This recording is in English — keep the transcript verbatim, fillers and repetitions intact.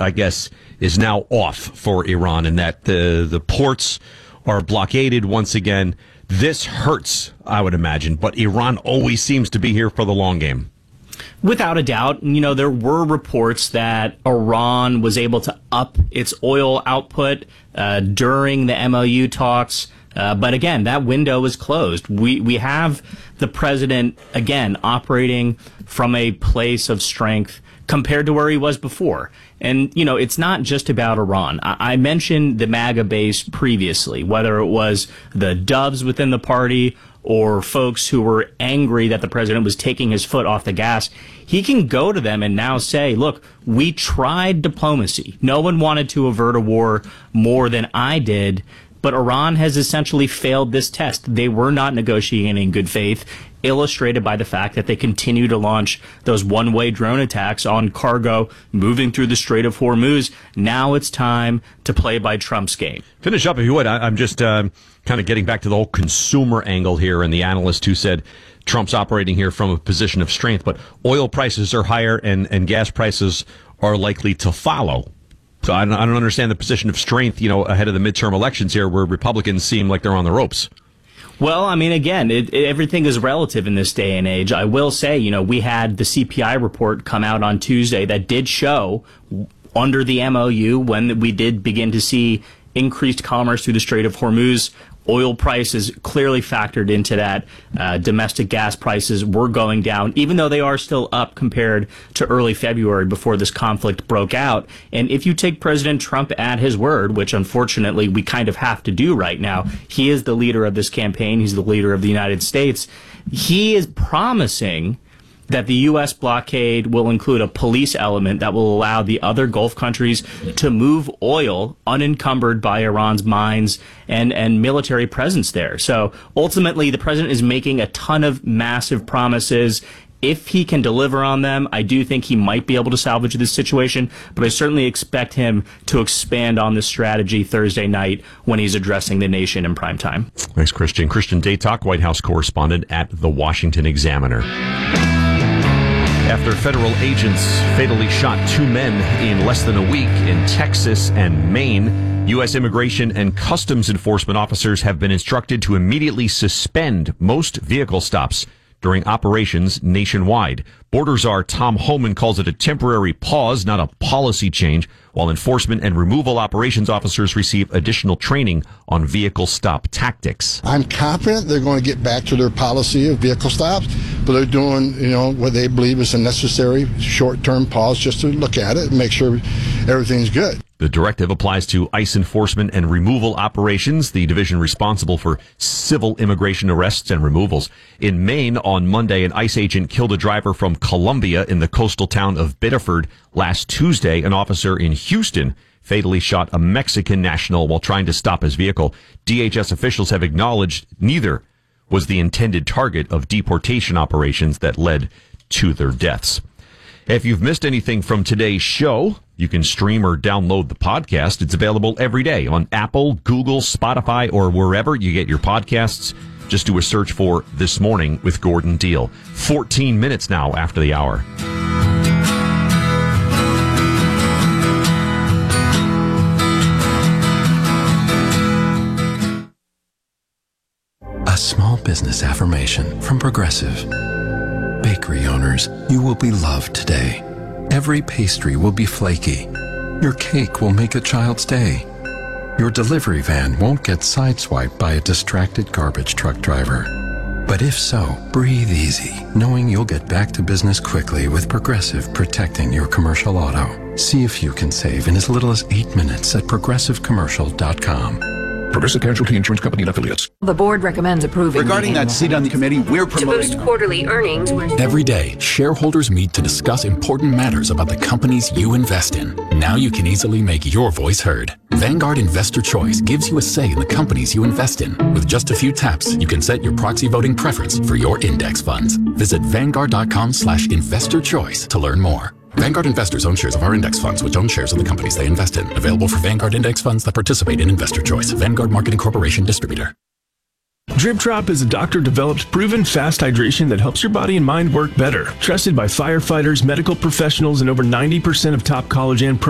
I guess, is now off for Iran, and that the the ports are blockaded once again. This hurts, I would imagine, but Iran always seems to be here for the long game. Without a doubt. You know, there were reports that Iran was able to up its oil output uh, during the M O U talks. Uh, but again, that window is closed. We we have the president, again, operating from a place of strength compared to where he was before. And, you know, it's not just about Iran. I, I mentioned the MAGA base previously, whether it was the doves within the party or folks who were angry that the president was taking his foot off the gas. He can go to them and now say, look, we tried diplomacy. No one wanted to avert a war more than I did. But Iran has essentially failed this test. They were not negotiating in good faith, illustrated by the fact that they continue to launch those one-way drone attacks on cargo moving through the Strait of Hormuz. Now it's time to play by Trump's game. Finish up if you would. I, I'm just uh, kind of getting back to the whole consumer angle here, and the analyst who said Trump's operating here from a position of strength, but oil prices are higher and, and gas prices are likely to follow. So I don't, I don't understand the position of strength, you know, ahead of the midterm elections here, where Republicans seem like they're on the ropes. Well, I mean, again, it, it, everything is relative in this day and age. I will say, you know, we had the C P I report come out on Tuesday that did show under the M O U, when we did begin to see increased commerce through the Strait of Hormuz, oil prices clearly factored into that. Uh, domestic gas prices were going down, even though they are still up compared to early February before this conflict broke out. And if you take President Trump at his word, which unfortunately we kind of have to do right now, he is the leader of this campaign. He's the leader of the United States. He is promising that the U S blockade will include a police element that will allow the other Gulf countries to move oil unencumbered by Iran's mines and, and military presence there. So ultimately, the president is making a ton of massive promises. If he can deliver on them, I do think he might be able to salvage this situation, but I certainly expect him to expand on this strategy Thursday night when he's addressing the nation in prime time. Thanks, Christian. Christian Daytalk, White House correspondent at The Washington Examiner. After federal agents fatally shot two men in less than a week in Texas and Maine, U S Immigration and Customs Enforcement officers have been instructed to immediately suspend most vehicle stops during operations nationwide. Border czar Tom Homan calls it a temporary pause, not a policy change, while enforcement and removal operations officers receive additional training on vehicle stop tactics. I'm confident they're going to get back to their policy of vehicle stops, but they're doing, you know, what they believe is a necessary short-term pause just to look at it and make sure everything's good. The directive applies to ICE enforcement and removal operations, the division responsible for civil immigration arrests and removals. In Maine, on Monday, an ICE agent killed a driver from Columbia in the coastal town of Biddeford. Last Tuesday, an officer in Houston fatally shot a Mexican national while trying to stop his vehicle. D H S officials have acknowledged neither was the intended target of deportation operations that led to their deaths. If you've missed anything from today's show, you can stream or download the podcast. It's available every day on Apple, Google, Spotify, or wherever you get your podcasts. Just do a search for This Morning with Gordon Deal. fourteen minutes now after the hour. A small business affirmation from Progressive. Bakery owners, you will be loved today. Every pastry will be flaky. Your cake will make a child's day. Your delivery van won't get sideswiped by a distracted garbage truck driver. But if so, breathe easy, knowing you'll get back to business quickly with Progressive protecting your commercial auto. See if you can save in as little as eight minutes at progressive commercial dot com. Progressive Casualty Insurance Company and Affiliates. The board recommends approving. Regarding that seat on the committee, we're promoting. To boost quarterly earnings. Every day, shareholders meet to discuss important matters about the companies you invest in. Now you can easily make your voice heard. Vanguard Investor Choice gives you a say in the companies you invest in. With just a few taps, you can set your proxy voting preference for your index funds. Visit vanguard.com slash investor choice to learn more. Vanguard investors own shares of our index funds, which own shares of the companies they invest in. Available for Vanguard index funds that participate in Investor Choice. Vanguard Marketing Corporation Distributor. Drip Drop is a doctor-developed, proven fast hydration that helps your body and mind work better. Trusted by firefighters, medical professionals, and over ninety percent of top college and pro